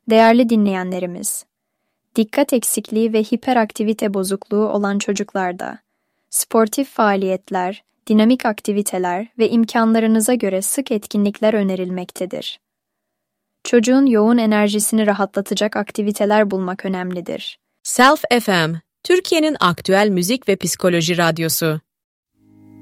Değerli dinleyenlerimiz, dikkat eksikliği ve hiperaktivite bozukluğu olan çocuklarda, sportif faaliyetler, dinamik aktiviteler ve imkanlarınıza göre sık etkinlikler önerilmektedir. Çocuğun yoğun enerjisini rahatlatacak aktiviteler bulmak önemlidir. Self FM, Türkiye'nin aktüel müzik ve psikoloji radyosu.